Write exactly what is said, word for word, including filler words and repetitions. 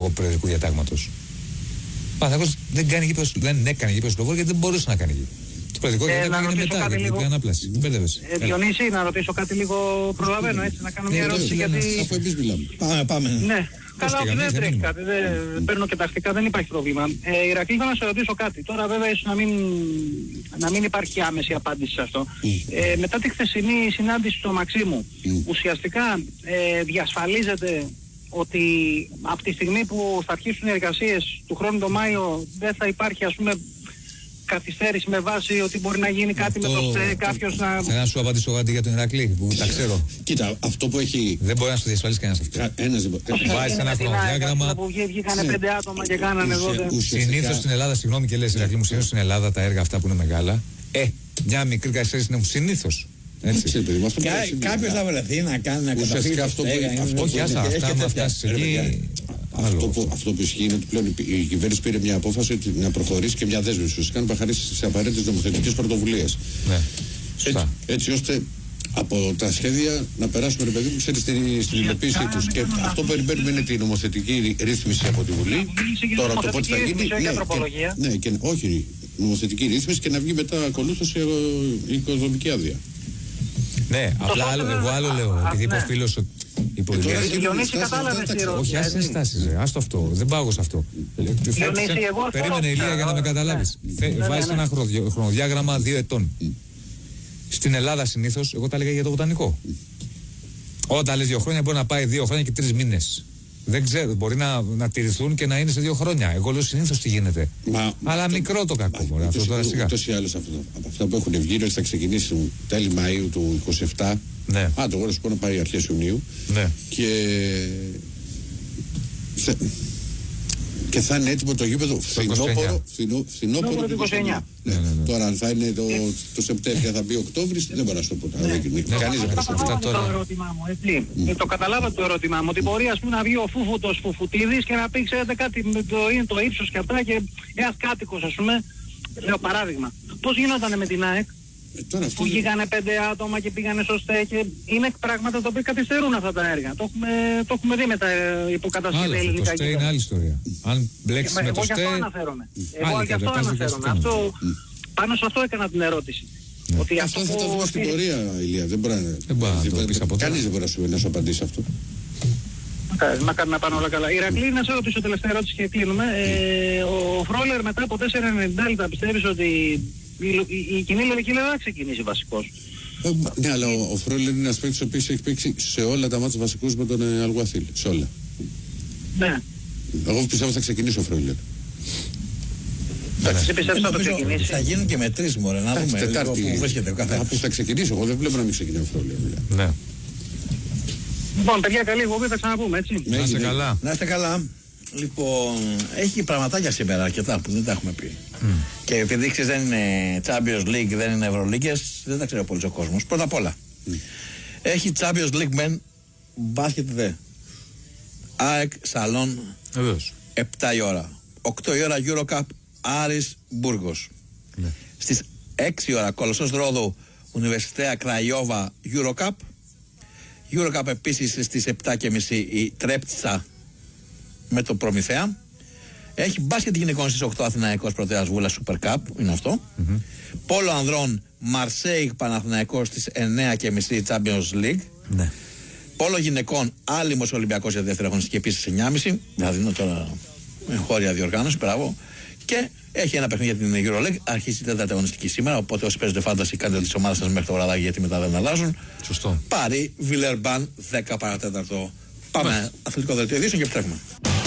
προεδρικού διατάγματος. Ο Παναθηναϊκός δεν, κάνει γήπεδο, δεν έκανε γήπεδο στο Λεωφόρο γιατί δεν μπορούσε να κάνει γήπεδο. Το προεδρικό διατάγμα είναι μετά, γιατί είναι ανάπλαση. Ε, Διονύση, να ρωτήσω κάτι λίγο, προλαβαίνω έτσι, να κάνω μια ερώτηση γιατί... Αφού εμείς μιλάμε. Πάμε, πάμε. Ναι. Καλά, όχι, δεν τρέχει κάτι. Δεν παίρνω και τακτικά, δεν υπάρχει πρόβλημα. Ε, Ηρακλή, θέλω να σε ρωτήσω κάτι. Τώρα, βέβαια, ίσως να μην, να μην υπάρχει άμεση απάντηση σε αυτό. Ε, μετά τη χθεσινή συνάντηση στο Μαξίμου, ουσιαστικά ε, διασφαλίζεται ότι από τη στιγμή που θα αρχίσουν οι εργασίες του χρόνου το Μάιο δεν θα υπάρχει, ας πούμε, καθυστέρηση με βάση ότι μπορεί να γίνει κάτι αυτό, με το ΣΤΕ, κάποιος να... Θέλω να σου απαντήσω κάτι για τον Ηρακλή, που τα ξέρω. Κοίτα, αυτό που έχει... Δεν μπορεί να σου διασφαλίσει κανένας αυτό. Ένας δεν μπορεί. Βάζεις ένα χρονοδιάγραμμα... Που βγήκανε πέντε άτομα και κάνανε εδώ... Συνήθως στην Ελλάδα, συγγνώμη και λες Ηρακλή μου, συνήθως στην Ελλάδα τα έργα αυτά που είναι μεγάλα, ε, μια μικρή καθυστέρηση είναι συνήθως. Κάποιος θα βρεθεί να κάνει να καταφύγει αυτό που... Όχι, άσα, αυτά με φτάσεις εκεί... Αυτό που, αυτό που ισχύει είναι ότι πλέον η κυβέρνηση πήρε μια απόφαση ότι να προχωρήσει και μια δέσμευση ουσιαστικά να προχωρήσει σε απαραίτητες νομοθετικές πρωτοβουλίες. Ναι. Έτσι, έτσι ώστε από τα σχέδια να περάσουμε, ρε παιδί μου, ξέρει, στην, στην υλοποίησή τους. Και αυτό που περιμένουμε είναι τη νομοθετική ρύθμιση από τη Βουλή. Τώρα το πότε θα γίνει. Ναι, και, ναι, και όχι νομοθετική ρύθμιση και να βγει μετά ακολούθως η οικοδομική άδεια. Ναι, απλά άλλο, εγώ άλλο λέω. Επειδή είπε ο φίλος ότι Διονύση, κατάλαβες τι ερώτηση. Όχι, άσε ενστάσεις, άστο αυτό, δεν πάω σε αυτό. Περίμενε Ηλία για να με καταλάβεις. Βάζεις ένα χρονοδιάγραμμα δύο ετών. Στην Ελλάδα συνήθως, εγώ τα έλεγα για το βοτανικό. Όταν λες δύο χρόνια μπορεί να πάει δύο χρόνια και τρεις μήνες. Δεν ξέρω, μπορεί να, να τηρηθούν και να είναι σε δύο χρόνια. Εγώ λέω συνήθως τι γίνεται. Μα, αλλά αυτό, μικρό το κακό. Μα, αυτό τώρα σιγά. Ούτως ή άλλως από αυτά που έχουν βγει ότι θα ξεκινήσουν τέλη Μαΐου του είκοσι επτά. Ναι. Α, το γόρος που να πάει αρχές Ιουνίου. Ναι. Και... και θα είναι έτοιμο το γήπεδο φθινόπωρο, φθινόπωρο του είκοσι εννιά. Ναι. Ναι, ναι, ναι. Τώρα αν θα είναι το, το Σεπτέμβριο, θα μπει Οκτώβρης, δεν μπορώ να σου το πω. Ναι. Κανείς δεν καταλάβατε το ερώτημά μου, έτσι. Mm. Το καταλάβατε το ερώτημά μου, ότι μπορεί ας πούμε να βγει ο Φούφουτος Φουφουτίδης και να πει, ξέρετε κάτι, το, είναι το ύψος και αυτά και ένας κάτοικος ας πούμε, λέω παράδειγμα. Πώς γινόταν με την ΑΕΚ? Ε, τώρα, που βγήκανε πέντε άτομα και πήγανε στο ΣΤΕ και είναι πράγματα τα οποία καθυστερούν αυτά τα έργα. Το έχουμε, το έχουμε δει με τα υποκατασκευή ελληνικά. Το ΣΤΕ είναι άλλη ιστορία. Αν μπλέξεις με το ΣΤΕ... Εγώ γι' αυτό αναφέρομαι. Εγώ γι' αυτό αναφέρομαι. Αυτό, πάνω σε αυτό έκανα την ερώτηση. Ναι. Ότι αυτό θα το δούμε στην πορεία, Ηλία. Δεν μπορεί να το πεις από τώρα. Κανείς δεν μπορεί να σου απαντήσει αυτό. Μακάρι να πάνε όλα καλά. Ηρακλή, να σε ρωτήσω τελευταία ερώτηση και κλείνουμε. Ε, ο Φρόλερ μετά από τέσσερα ενενήντα λεπτά πιστεύεις ότι η, η, η κοινή λογική δεν θα ξεκινήσει βασικός? Ε, ναι, αλλά ο, ο Φρόλερ είναι ένας παίκτης ο οποίος έχει παίξει σε όλα τα μάτια βασικούς με τον ε, Αλγουαθίλ. Σε όλα. Ναι. Εγώ πιστεύω θα ξεκινήσει ο Φρόλερ. Εσύ πιστεύεις θα το ξεκινήσει? Θα γίνουν και με τρεις μωρέ, να δούμε λίγο που βρίσκεται ο καθένας. Θα ξεκινήσει, εγώ δεν βλέπω να μην ξεκινήσει ο Φρόλερ. Ναι. Λοιπόν, παιδιά, καλή εκπομπή, θα ξαναπούμε, έτσι. Να είστε καλά. Να είστε καλά. Λοιπόν, έχει πραγματάκια σήμερα αρκετά που δεν τα έχουμε πει. Mm. Και επειδή ξέρεις δεν είναι Champions League, δεν είναι Ευρωλίγκες, δεν τα ξέρει πολύ ο κόσμος. Πρώτα απ' όλα, mm. έχει Champions League μεν, μπάσκετ δε. ΑΕΚ Σαλόν, επτά η ώρα. οκτώ η ώρα Eurocup, Άρης Μπούργος. Mm. Στις έξι η ώρα Κολοσσός Ρόδου, Ουνιβερσιτέα Κραϊόβα, Eurocup. Eurocup επίσης στις επτά και μισή η Τρέπτσα με το Προμηθέα. Έχει μπάσκετ γυναικών στις οκτώ Αθηναϊκός Πρωτέας Βούλα Super Cup, είναι αυτό. Mm-hmm. Πόλο ανδρών Μαρσέιγ Παναθηναϊκός στις εννιά και μισή Champions League. Ναι. Πόλο γυναικών Άλυμος Ολυμπιακός για δεύτερη αγωνιστική επίσης εννιά και μισή. Να δίνω τώρα χώρια διοργάνωση, μπράβο. Και έχει ένα παιχνίδι για την EuroLeague. Αρχίζει η τέταρτη αγωνιστική σήμερα. Οπότε όσοι παίζετε φάνταση, κάντε τις ομάδες σας μέχρι το βραδάκι γιατί μετά δεν αλλάζουν. Σωστό. Πάρει Βιλερμπάν δέκα παρά τέταρτο. Πάμε. Αθλητικό δελτίο ειδήσεων και επιστρέφουμε.